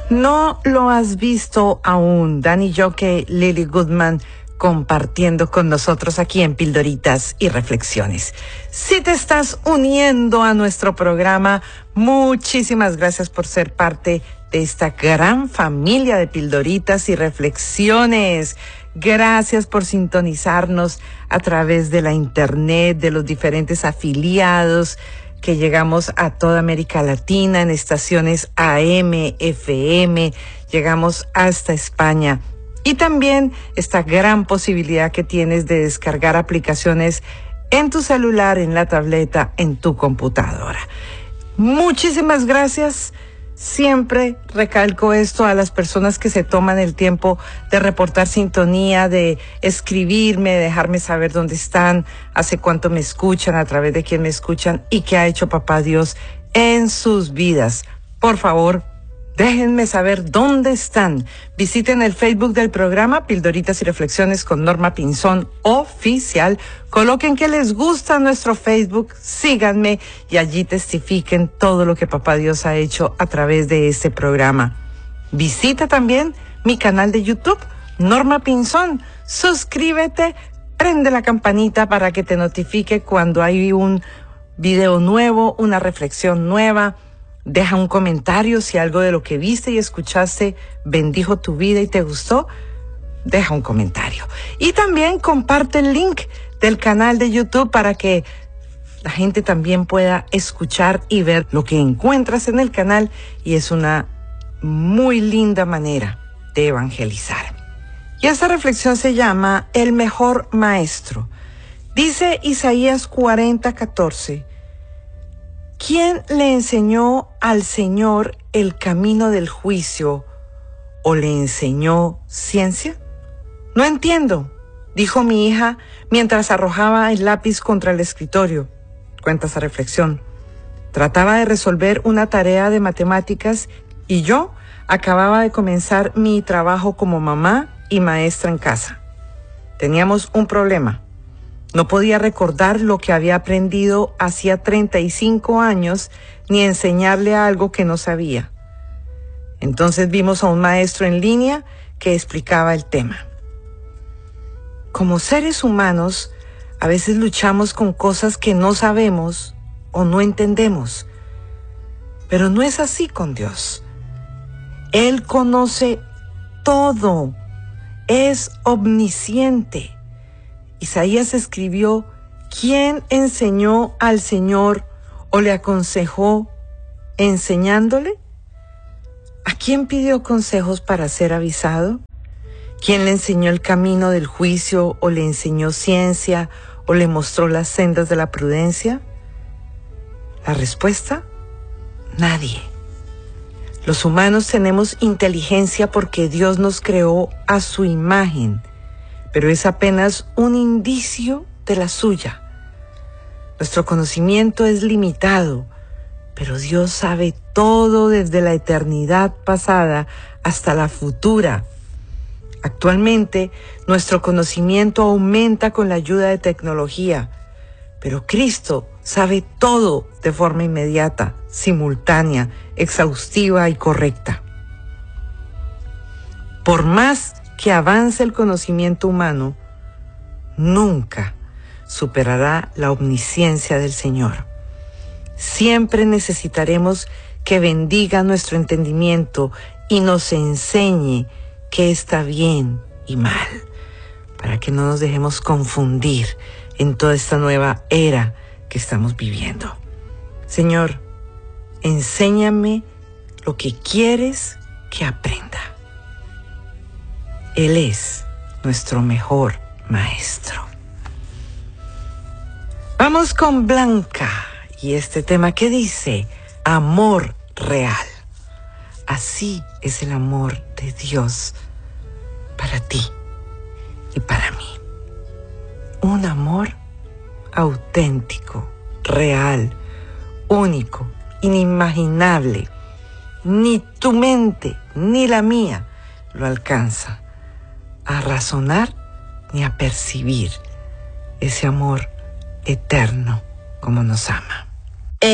No lo has visto aún, Danny Yoke, Lily Goodman, compartiendo con nosotros aquí en Pildoritas y Reflexiones. Si te estás uniendo a nuestro programa, muchísimas gracias por ser parte de esta gran familia de Pildoritas y Reflexiones. Gracias por sintonizarnos a través de la internet, de los diferentes afiliados que llegamos a toda América Latina en estaciones AM, FM, llegamos hasta España. Y también esta gran posibilidad que tienes de descargar aplicaciones en tu celular, en la tableta, en tu computadora. Muchísimas gracias. Siempre recalco esto a las personas que se toman el tiempo de reportar sintonía, de escribirme, de dejarme saber dónde están, hace cuánto me escuchan, a través de quién me escuchan y qué ha hecho Papá Dios en sus vidas. Por favor, déjenme saber dónde están. Visiten el Facebook del programa Pildoritas y Reflexiones con Norma Pinzón Oficial. Coloquen que les gusta nuestro Facebook, síganme y allí testifiquen todo lo que Papá Dios ha hecho a través de este programa. Visita también mi canal de YouTube, Norma Pinzón. Suscríbete, prende la campanita para que te notifique cuando hay un video nuevo, una reflexión nueva. Deja un comentario si algo de lo que viste y escuchaste bendijo tu vida y te gustó. Deja un comentario. Y también comparte el link del canal de YouTube para que la gente también pueda escuchar y ver lo que encuentras en el canal. Y es una muy linda manera de evangelizar. Y esta reflexión se llama El mejor maestro. Dice Isaías 40:14. ¿Quién le enseñó al Señor el camino del juicio o le enseñó ciencia? No entiendo, dijo mi hija mientras arrojaba el lápiz contra el escritorio. Cuenta esa reflexión. Trataba de resolver una tarea de matemáticas y yo acababa de comenzar mi trabajo como mamá y maestra en casa. Teníamos un problema. No podía recordar lo que había aprendido hacía 35 años ni enseñarle algo que no sabía. Entonces vimos a un maestro en línea que explicaba el tema. Como seres humanos, a veces luchamos con cosas que no sabemos o no entendemos. Pero no es así con Dios. Él conoce todo. Es omnisciente. Isaías escribió, ¿quién enseñó al Señor o le aconsejó enseñándole? ¿A quién pidió consejos para ser avisado? ¿Quién le enseñó el camino del juicio o le enseñó ciencia o le mostró las sendas de la prudencia? La respuesta, nadie. Los humanos tenemos inteligencia porque Dios nos creó a su imagen, pero es apenas un indicio de la suya. Nuestro conocimiento es limitado, pero Dios sabe todo desde la eternidad pasada hasta la futura. Actualmente, nuestro conocimiento aumenta con la ayuda de tecnología, pero Cristo sabe todo de forma inmediata, simultánea, exhaustiva y correcta. Por más que avance el conocimiento humano, nunca superará la omnisciencia del Señor. Siempre necesitaremos que bendiga nuestro entendimiento y nos enseñe qué está bien y mal, para que no nos dejemos confundir en toda esta nueva era que estamos viviendo. Señor, enséñame lo que quieres que aprenda. Él es nuestro mejor maestro. Vamos con Blanca y este tema que dice amor real. Así es el amor de Dios para ti y para mí. Un amor auténtico, real, único, inimaginable. Ni tu mente ni la mía lo alcanza a razonar ni a percibir ese amor eterno como nos ama.